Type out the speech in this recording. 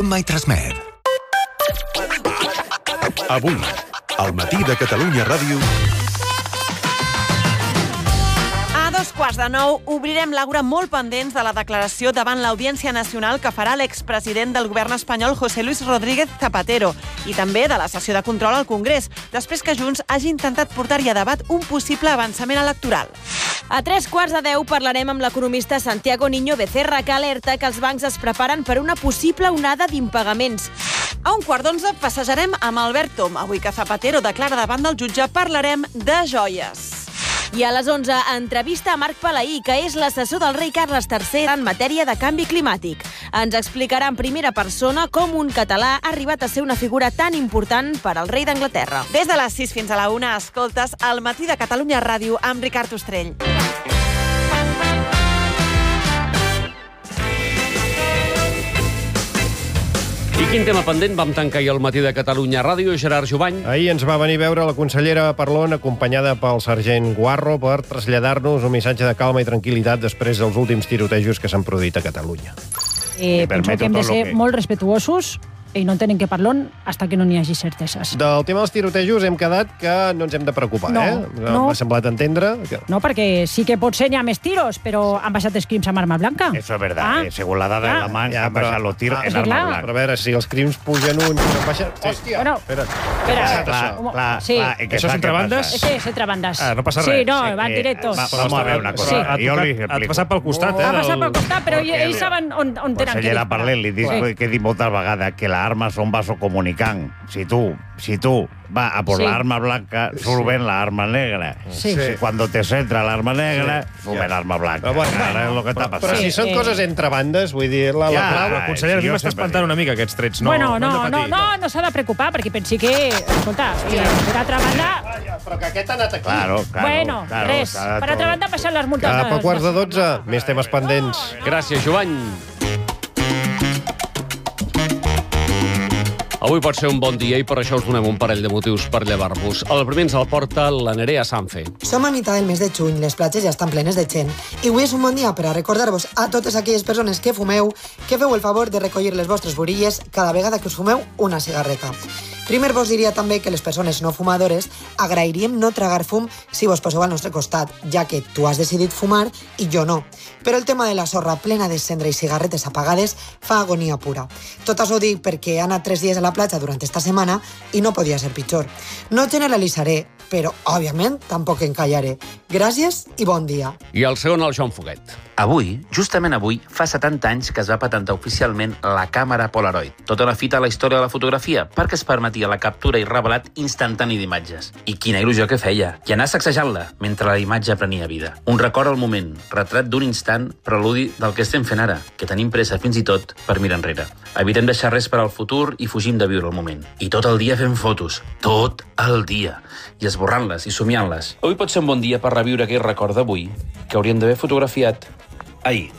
Gemma i Trasmed. Avui, al matí de Catalunya Ràdio... A 8:45 obrirem l'àgora molt pendents de la declaració davant l'Audiència Nacional que farà l'expresident del govern espanyol José Luis Rodríguez Zapatero i també de la sessió de control al Congrés, després que Junts hagi intentat portar-hi a debat un possible avançament electoral. A 9:45 parlarem amb l'economista Santiago Niño Becerra, que alerta que els bancs es preparen per una possible onada d'impagaments. A 11:15 passejarem amb Albert Tom. Avui que Zapatero declara davant del jutge parlarem de joies. I a les 11, entrevista a Marc Palaí, que és l'assessor del rei Carles III en matèria de canvi climàtic. Ens explicarà en primera persona com un català ha arribat a ser una figura tan important per al rei d'Anglaterra. Des de les 6 fins a la 1 escoltes El matí de Catalunya Ràdio amb Ricard Ostrell. I quin tema pendent vam tancar ahir al matí de Catalunya Ràdio, Gerard Jubany? Ahir ens va venir a veure la consellera Parlon acompanyada pel sergent Guarro per traslladar-nos un missatge de calma i tranquil·litat després dels últims tirotejos que s'han produït a Catalunya. Penso que hem de ser molt respetuosos i no tenen que parlar fins que no n'hi hagi certeses. Del tema dels tirotejos hem quedat que no ens hem de preocupar, No. M'ha semblat entendre que... No, perquè sí que potser n'hi ha més tiros, però han baixat els crims amb arma blanca. Eso es verdad. Según la dada de la man, han baixat los tiros en sí, arma clar. blanca. Però a veure, si els crims pugen uns i no baixen... Hòstia! Bueno, Clar, sí. ¿Eso es entre bandas? Sí, és entre bandes. No passa Sí, res. no, van directos. Vamos a ver una cosa. Sí. Jo li explico. Ha passat pel costat, Ha passat pel costat, però Porque ells saben on tenen que Consellera disparar. Parlén, li dic que he dit moltes vegades que les armes són vasocomunicants. Si tú vas a por Sí. la arma blanca, suben la arma negra. Sí. Cuando te centra la arma negra, sube la arma blanca. Però bueno, Ara és el que està Però passant. si són coses entre bandes, vull dir, la clau... La consellera, a mi jo m'està sempre espantant dic. una mica aquests trets. Bueno, hem de patir. no s'ha de preocupar, perquè pensi que, escolta, per altra banda... Però que aquest ha anat aquí. Claro, Bueno, res, per altra banda baixen les multes. Cap a 11:45, més temes pendents. Gràcies, Jubany. Avui pot ser un bon dia i per això us donem un parell de motius per llevar-vos. El primer ens el porta la Nerea Sanfe. Som a mitjà del mes de juny, les platges ja estan plenes de gent. I avui és un bon dia per a recordar-vos a totes aquelles persones que fumeu que feu el favor de recollir les vostres burilles cada vegada que us fumeu una cigarreta. Primer vos diria també que les persones no fumadores agrairíem no tragar fum si vos poseu al nostre costat, ja que tu has decidit fumar i jo no. Però el tema de la sorra plena de cendra i cigarretes apagades fa agonia pura. Tot això ho dic perquè he anat 3 dies a la platja durant esta setmana i no podia ser pitjor. No generalitzaré, però, òbviament, tampoc encallaré. Gràcies i bon dia. I el segon, el Joan Foguet. Avui, justament avui, fa 70 anys que es va patentar oficialment la càmera Polaroid. Tota una fita a la història de la fotografia, perquè es permetia la captura i revelat instantani d'imatges. I quina il·lusió que feia! I anar sacsejant-la mentre la imatge prenia vida. Un record al moment, retrat d'un instant, preludi del que estem fent ara, que tenim pressa fins i tot per mirar enrere. Evitem deixar res per al futur i fugim de viure el moment. I tot el dia fent fotos. Tot el dia. I esborrant-les i somiant-les. Avui pot ser un bon dia per reviure aquell record d'avui que hauríem d'haver fotografiat ahir.